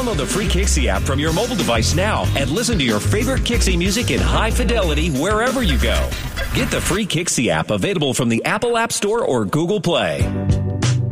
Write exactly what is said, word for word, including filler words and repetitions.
Download the free Kixie app from your mobile device now and listen to your favorite Kixie music in high fidelity wherever you go. Get the free Kixie app available from the Apple App Store or Google Play.